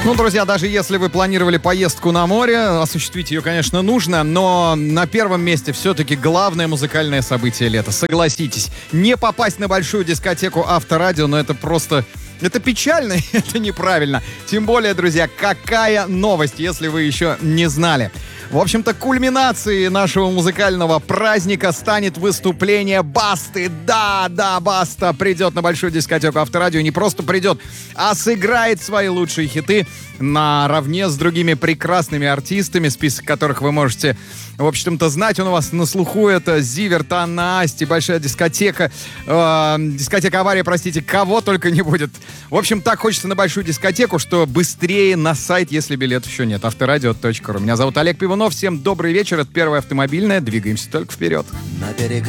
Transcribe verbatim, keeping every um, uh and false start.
Ну, друзья, даже если вы планировали поездку на море, осуществить ее, конечно, нужно, но на первом месте все-таки главное музыкальное событие лета. Согласитесь, не попасть на большую дискотеку Авторадио, но это просто... Это печально, это неправильно. Тем более, друзья, какая новость, если вы еще не знали. В общем-то, кульминацией нашего музыкального праздника станет выступление Басты. Да, да, Баста придет на большую дискотеку Авторадио. Не просто придет, а сыграет свои лучшие хиты наравне с другими прекрасными артистами, список которых вы можете, в общем-то, знать. Он у вас на слуху. Это Зиверт, Анна Асти, большая дискотека. Э, дискотека авария, простите, кого только не будет. В общем, так хочется на большую дискотеку, что быстрее на сайт, если билетов еще нет. авторадио точка ру. Меня зовут Олег Пивунов. Всем добрый вечер. Это Первая автомобильная. Двигаемся только вперед.